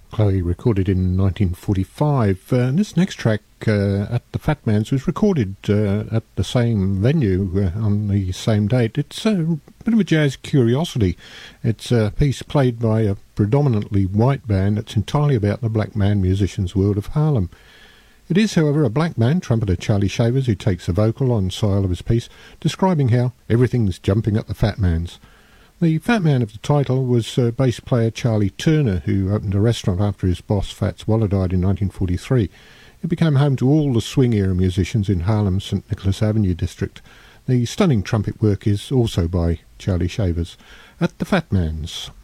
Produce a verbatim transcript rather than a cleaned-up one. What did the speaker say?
Chloe, recorded in nineteen forty-five. Uh, and this next track, uh, at the Fat Man's, was recorded uh, at the same venue uh, on the same date. It's a bit of a jazz curiosity. It's a piece played by a predominantly white band that's entirely about the black man musicians' world of Harlem. It is, however, a black man, trumpeter Charlie Shavers, who takes the vocal on side of his piece, describing how everything's jumping at the Fat Man's. The Fat Man of the title was uh, bass player Charlie Turner, who opened a restaurant after his boss Fats Waller died in nineteen forty-three. It became home to all the swing-era musicians in Harlem's Saint Nicholas Avenue district. The stunning trumpet work is also by Charlie Shavers. At the Fat Man's.